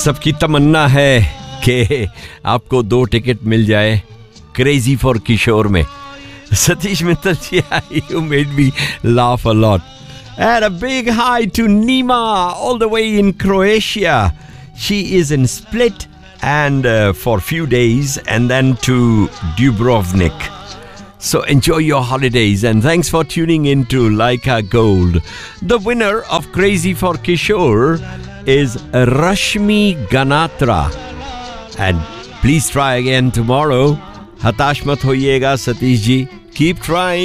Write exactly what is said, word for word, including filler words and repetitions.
सबकी तमन्ना है कि आपको दो टिकट मिल जाए क्रेजी फॉर किशोर में. Satish Mittal ji, you made me laugh a lot. And a big hi to Nima, all the way in Croatia. She is in Split and uh, for a few days, and then to Dubrovnik. So enjoy your holidays, and thanks for tuning in to Laika Gold. The winner of Crazy for Kishore is Rashmi Ganatra. And please try again tomorrow. Hatash mat hoiyega, Satish ji. Keep trying.